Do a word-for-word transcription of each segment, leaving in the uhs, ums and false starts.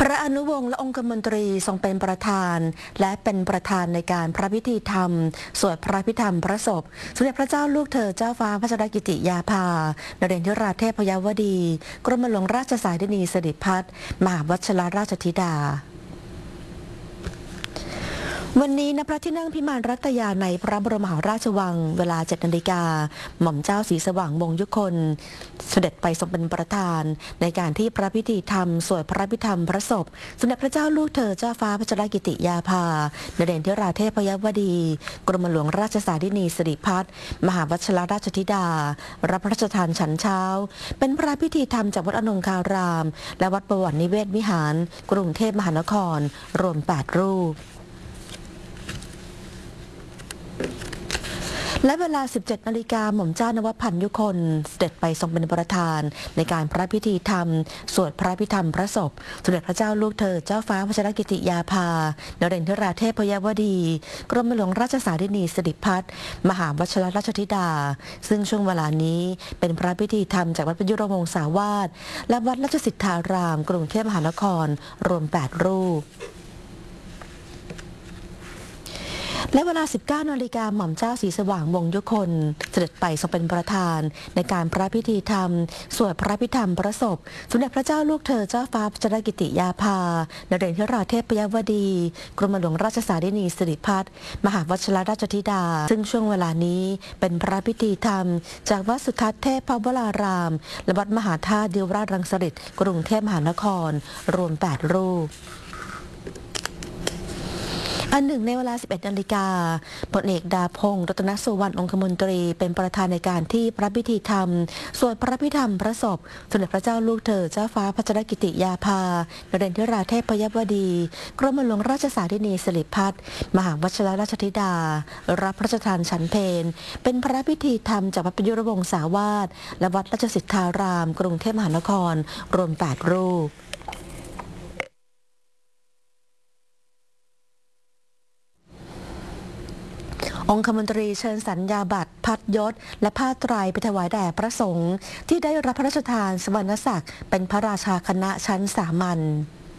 พระอนุวงศ์และองคมนตรีทรงเป็นประธานและเป็นประธานในการพระพิธีธรรมสวดพระพิธรรมพระศพสมเด็จพระเจ้าลูกเธอเจ้าฟ้าพัชรกิติยาภานเรนทราเทพยวดีกรมหลวงราชสายดินีสิริพัฒน์มหาวัชรราชธิดาวันนี้ณพระที่นั่งพิมานรัตยาในพระบรมมหาราชวังเวลาเจ็ดนาฬิกาหม่อมเจ้าศรีสว่างวงศ์ยุคนเสด็จไปทรงเป็นประธานในการที่พระพิธีธรรมสวดพระพิธรรมพระศพสมเด็จพระเจ้าลูกเธอเจ้าฟ้าพัชรกิติยาภานเรนทราเทพยวดีกรมหลวงราชสายดินีสิริพัฒน์มหาวัชรราชธิดารับพระราชทานฉันเช้าเป็นพระพิธีธรรมจากวัดอนงคารามและวัดประวัตินิเวศวิหารกรุงเทพมหานครรวมแปดรูปและเวลา สิบเจ็ดนาฬิกาหม่อมเจ้านวพันธ์ยุคนเสด็จไปทรงเป็นประธานในการพระพิธีธรรมสวดพระพิธรรมพระศพสมเด็จพระเจ้าลูกเธอเจ้าฟ้าพัชรกิติยาภานเรนทราเทพยวดีกรมหลวงราชสายดินีสิริพัฒน์มหาวัชรราชธิดาซึ่งช่วงเวลานี้เป็นพระพิธีธรรมจากวัดพยุรวงศาวาสและวัดราชสิทธารามกรุงเทพมหานครรวมแปดรูปและเวลา สิบเก้านาฬิกาหม่อมเจ้าศรีสว่างวงศ์ยุคนเสด็จไปทรงเป็นประธานในการพระพิธีธรรมสวดพระพิธรรมพระศพสมเด็จพระเจ้าลูกเธอเจ้าฟ้าพัชรกิติยาภานเรนทราเทพยวดีกรมหลวงราชสายดินีสิริพัฒน์มหาวัชรราชธิดาซึ่งช่วงเวลานี้เป็นพระพิธีธรรมจากวัดสุทัศน์เทพพวรารามและวัดมหาธาตุดิวราชรังสฤษฎ์กรุงเทพมหานครรวมแปดรูปอันหนึ่งในเวลา สิบเอ็ดนาฬิกาพลเอกดาพงศ์รัตนสุวรรณองคมนตรีเป็นประธานในการที่พระพิธีธรรมสวดพระพิธรรมพระศพสมเด็จพระเจ้าลูกเธอเจ้าฟ้าพัชรกิติยาภานเรนทราเทพยวดีกรมหลวงราชสายดินีสิริพัฒน์มหาวัชรราชธิดารับพระราชทานฉันเพลเป็นพระพิธีธรรมจากวัดพยุรวงศาวาสและวัดราชสิทธารามกรุงเทพมหานครรวมแปดรูปองคมนตรีเชิญสัญญาบัตรพัดยศและผ้าไตรไปถวายแด่พระสงฆ์ที่ได้รับพระราชทานสวรรณศักดิ์เป็นพระราชาคณะชั้นสามัญ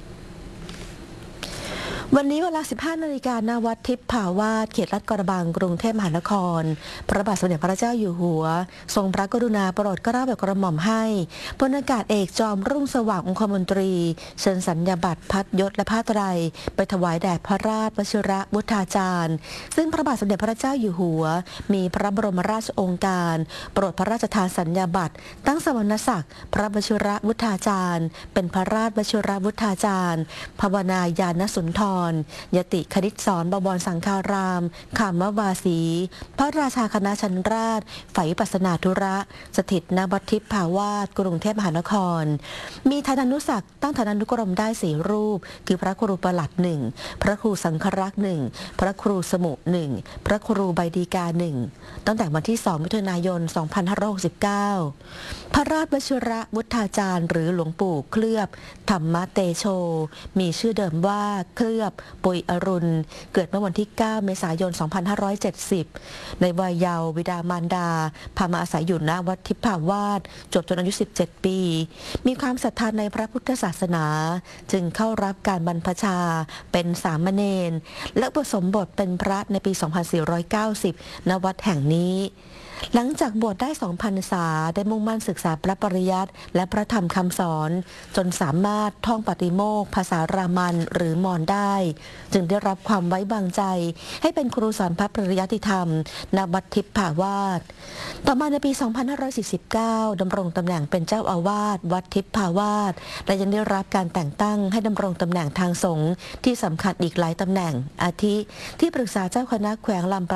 วันนี้เวลา สิบห้านาฬิกาณวัดทิพย์ภาวาสเขตลาดกระบังกรุงเทพมหานครพระบาทสมเด็จพระเจ้าอยู่หัวทรงพระกรุณาโปรดเกล้าโปรดกระหม่อมให้พลอากาศเอกจอมรุ่งสว่างองคมนตรีเชิญสัญญาบัตรพัดยศและผ้าไตรไปถวายแด่พระราชวชิรวุฒาจารย์ซึ่งพระบาทสมเด็จพระเจ้าอยู่หัวมีพระบรมราชโองการโปรดพระราชทานสัญญาบัตรตั้งสวรรณศักดิ์พระวชิรวุฒาจารย์เป็นพระราชวชิรวุฒาจารย์ภาวนายานสุนทรยติคณิตสอนบวรสังฆารามขามวาสีพระราชาคณะชั้นราชฝ่ายวิปัสสนาธุระสถิตณวัดทิพย์ภาวาสกรุงเทพมหานครมีฐานานุศักดิ์ตั้งฐานานุกรมได้สี่รูปคือพระครูประหลัดหนึ่งพระครูสังฆรักษ์หนึ่งพระครูสมุหนึ่งพระครูใบดีกาหนึ่งตั้งแต่วันที่สองมิถุนายนสองพันห้าร้อยหกสิบเก้าพระราชวชิรวุฒาจารย์หรือหลวงปู่เคลือบธรรมเตโชมีชื่อเดิมว่าเคลือบปุยอรุณเกิดเมื่อวันที่เก้าเมษายนสองพันห้าร้อยเจ็ดสิบในวัยเยาว์บิดามารดาพามาอาศัยอยู่ณวัดทิพย์ภาวาสจบจนอายุสิบเจ็ดปีมีความศรัทธาในพระพุทธศาสนาจึงเข้ารับการบรรพชาเป็นสามเณรและอุปสมบทเป็นพระในปีสองพันสี่ร้อยเก้าสิบณวัดแห่งนี้หลังจากบวชได้สองพรรษาได้มุ่งมั่นศึกษาพระปริยัติและพระธรรมคำสอนจนสามารถท่องปฏิโมกข์ภาษารามันหรือมอญได้จึงได้รับความไว้วางใจให้เป็นครูสอนพระปริยัติธรรมณวัดทิพย์ภาวาสต่อมาในปีสองพันห้าร้อยสี่สิบเก้าดำรงตำแหน่งเป็นเจ้าอาวาสวัดทิพย์ภาวาสและยังได้รับการแต่งตั้งให้ดำรงตำแหน่งทางสงฆ์ที่สำคัญอีกหลายตำแหน่งอาทิที่ปรึกษาเจ้าคณะแขวงลำ